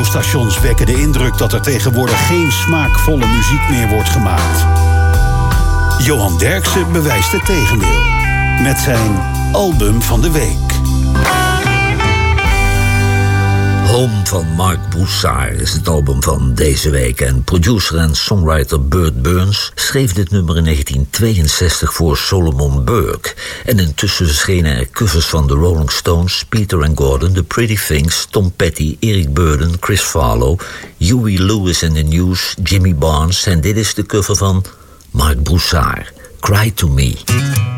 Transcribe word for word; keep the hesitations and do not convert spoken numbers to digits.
radiostations wekken de indruk dat er tegenwoordig geen smaakvolle muziek meer wordt gemaakt. Johan Derksen bewijst het tegendeel met zijn album van de week. Home van Marc Broussard is het album van deze week. En producer en songwriter Burt Burns schreef dit nummer in negentien tweeënzestig voor Solomon Burke. En intussen verschenen er covers van de Rolling Stones, Peter and Gordon, The Pretty Things, Tom Petty, Eric Burdon, Chris Farlow, Huey Lewis and the News, Jimmy Barnes. En dit is de cover van Marc Broussard, Cry to Me.